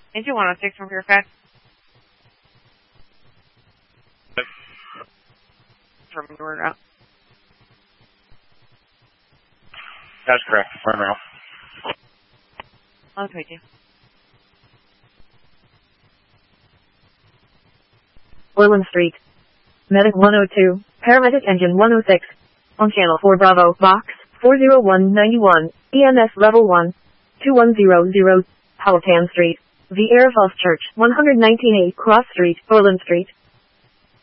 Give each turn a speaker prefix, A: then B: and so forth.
A: Engine 106 from Fairfax. From your route.
B: That's correct. Front row.
A: I'll tweet you.
C: Orland Street. Medic 102, Paramedic Engine 106. On Channel 4 Bravo, Box 40191, EMS Level 1, 2100, Powhatan Street. The Air Falls Church, 119A Cross Street, Orland Street.